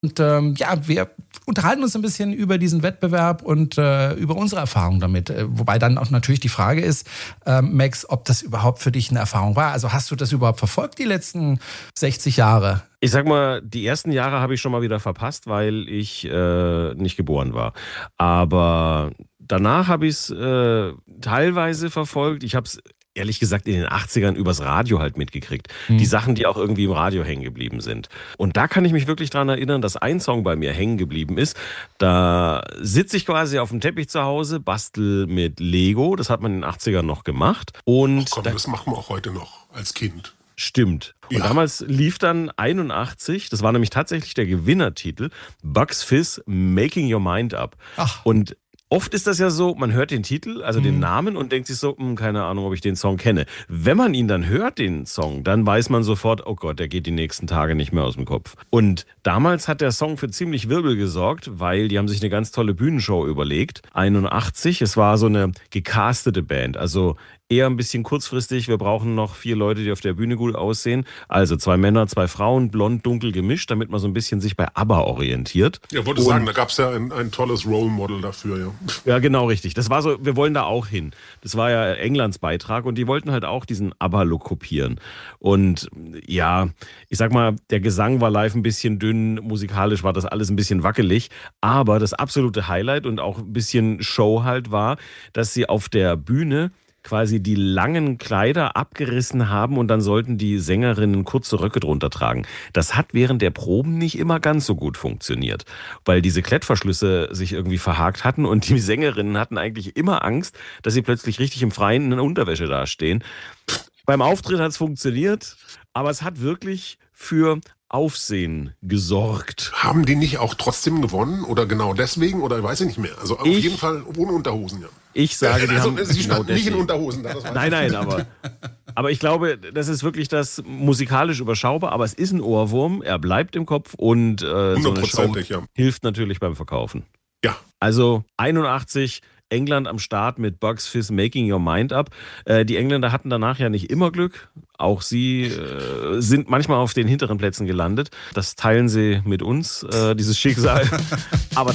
Und wir unterhalten uns ein bisschen über diesen Wettbewerb und über unsere Erfahrung damit. Wobei dann auch natürlich die Frage ist, Max, ob das überhaupt für dich eine Erfahrung war. Also hast du das überhaupt verfolgt, die letzten 60 Jahre? Ich sag mal, die ersten Jahre habe ich schon mal wieder verpasst, weil ich nicht geboren war. Aber danach habe ich es teilweise verfolgt. Ich habe es ehrlich gesagt in den 80ern übers Radio halt mitgekriegt. Die Sachen, die auch irgendwie im Radio hängen geblieben sind. Und da kann ich mich wirklich dran erinnern, dass ein Song bei mir hängen geblieben ist. Da sitze ich quasi auf dem Teppich zu Hause, bastel mit Lego. Das hat man in den 80ern noch gemacht. Und Ach komm, das machen wir auch heute noch als Kind. Stimmt. Und Ja. damals lief dann 81, das war nämlich tatsächlich der Gewinnertitel, Bugs Fizz Making Your Mind Up. Ach. Und oft ist das ja so, man hört den Titel, also den Namen und denkt sich so, keine Ahnung, ob ich den Song kenne. Wenn man ihn dann hört, den Song, dann weiß man sofort, oh Gott, der geht die nächsten Tage nicht mehr aus dem Kopf. Und damals hat der Song für ziemlich Wirbel gesorgt, weil die haben sich eine ganz tolle Bühnenshow überlegt. 81, es war so eine gecastete Band, also eher ein bisschen kurzfristig. Wir brauchen noch 4 Leute, die auf der Bühne gut aussehen. Also 2 Männer, 2 Frauen, blond, dunkel gemischt, damit man so ein bisschen sich bei ABBA orientiert. Ja, wollte sagen, da gab es ja ein tolles Role Model dafür, ja. Ja, genau, richtig. Das war so, wir wollen da auch hin. Das war ja Englands Beitrag und die wollten halt auch diesen ABBA-Look kopieren. Und ja, ich sag mal, der Gesang war live ein bisschen dünn, musikalisch war das alles ein bisschen wackelig, aber das absolute Highlight und auch ein bisschen Show halt war, dass sie auf der Bühne quasi die langen Kleider abgerissen haben und dann sollten die Sängerinnen kurze Röcke drunter tragen. Das hat während der Proben nicht immer ganz so gut funktioniert, weil diese Klettverschlüsse sich irgendwie verhakt hatten und die Sängerinnen hatten eigentlich immer Angst, dass sie plötzlich richtig im Freien in Unterwäsche dastehen. Beim Auftritt hat es funktioniert, aber es hat wirklich für Aufsehen gesorgt. Haben die nicht auch trotzdem gewonnen? Oder genau deswegen? Oder weiß ich nicht mehr. Also auf jeden Fall ohne Unterhosen, ja. Ich sage, die haben sie standen genau nicht in deswegen. Unterhosen da. Das weiß Nein, ich. nein, aber ich glaube, das ist wirklich das musikalisch überschaubar, aber es ist ein Ohrwurm, er bleibt im Kopf und so eine Show 100%, ja. hilft natürlich beim Verkaufen. Ja. Also 81, England am Start mit Bugs Fizz Making Your Mind Up. Die Engländer hatten danach ja nicht immer Glück. Auch sie sind manchmal auf den hinteren Plätzen gelandet. Das teilen sie mit uns, dieses Schicksal. Aber